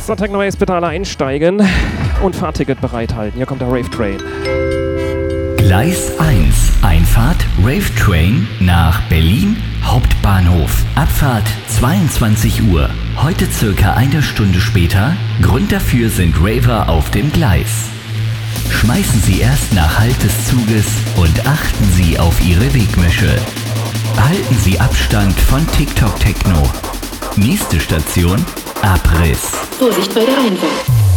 So, Technoways, bitte alle einsteigen und Fahrticket bereithalten. Hier kommt der Rave Train. Gleis 1, Einfahrt Rave Train nach Berlin Hauptbahnhof. Abfahrt 22 Uhr. Heute circa eine Stunde später. Grund dafür sind Raver auf dem Gleis. Schmeißen Sie erst nach Halt des Zuges und achten Sie auf Ihre Wegmische. Halten Sie Abstand von TikTok Techno. Nächste Station, Abriss. Vorsicht bei der Einfahrt.